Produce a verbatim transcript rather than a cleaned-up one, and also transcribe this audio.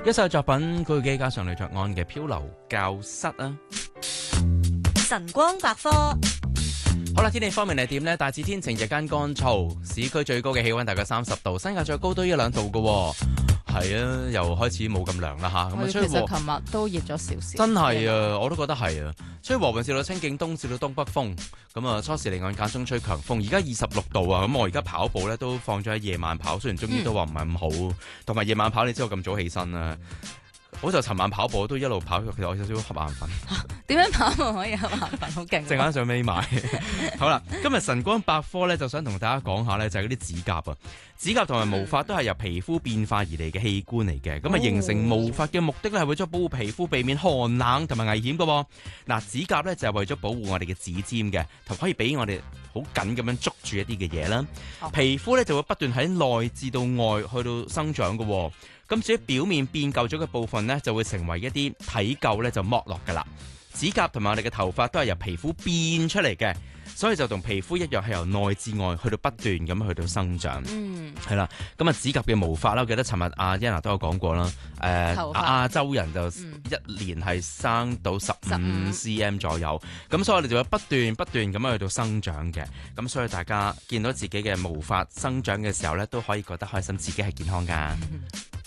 一首作品，古巨基加上呂卓安嘅《漂流教室》啊。 晨光百科。 好啦，天氣方面係點呢？大致天晴，日間乾燥，市區最高嘅氣溫大概三十度，新界再高多一兩度嘅喎。係啊，又開始冇咁涼啦嚇。咁啊， 其實琴日都熱咗少少。 真係啊，我都覺得係啊。吹和緩至到清勁東至到東北風，咁啊初時離岸間中吹強風。而家二十六度啊，咁我而家跑步咧都放咗喺夜晚跑，雖然中醫都話唔係咁好，同埋夜晚跑你知我咁早起身啊。好就尋晚跑步都一路跑，其實我有少少瞌眼瞓。 點樣跑步可以瞌眼瞓？好勁！ 陣間想眯埋。好啦，今日晨光百科咧，就想同大家講下咧，就係嗰啲指甲啊。指甲同埋毛髮都係由皮膚變化而嚟嘅器官嚟嘅，咁啊形成毛髮嘅目的咧係為咗保護皮膚避免寒冷同埋危險嘅。嗱，指甲咧就係為咗保護我哋嘅指尖嘅，同可以俾我哋好緊咁樣捉住一啲嘅嘢啦。皮膚咧就會不斷喺內至到外去到生長嘅。咁至於表面變舊咗嘅部分呢，就會成為一啲體舊咧就剝落㗎啦。指甲同埋我哋嘅頭髮都係由皮膚變出嚟嘅，所以就同皮膚一樣係由內至外去到不斷咁去到生長。嗯，係啦。咁啊，指甲嘅毛髮啦，我記得尋日阿 Yana 都有講過啦。誒、呃，亞洲人就一年係生到十五 cm 左右，咁、嗯、所以我哋就會不斷不斷咁樣去到生長嘅。咁所以大家見到自己嘅毛髮生長嘅時候咧，都可以覺得開心，自己係健康㗎。嗯